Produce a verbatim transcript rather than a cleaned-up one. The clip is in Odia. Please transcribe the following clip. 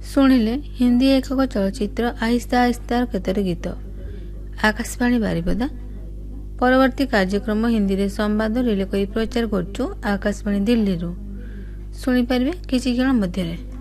ଶୁଣିଲେ ହିନ୍ଦୀ ଏକକ ଚଳଚ୍ଚିତ୍ର ଆହିସ୍ତା ଆହିସ୍ତାର କେତୋଟି ଗୀତ। ଆକାଶବାଣୀ ବାରିପଦା। ପରବର୍ତ୍ତୀ କାର୍ଯ୍ୟକ୍ରମ ହିନ୍ଦୀରେ ସମ୍ବାଦ ରିଲେ କରି ପ୍ରଚାର କରୁଛୁ ଆକାଶବାଣୀ ଦିଲ୍ଲୀରୁ। ଶୁଣିପାରିବେ କିଛି କ୍ଷଣ ମଧ୍ୟରେ।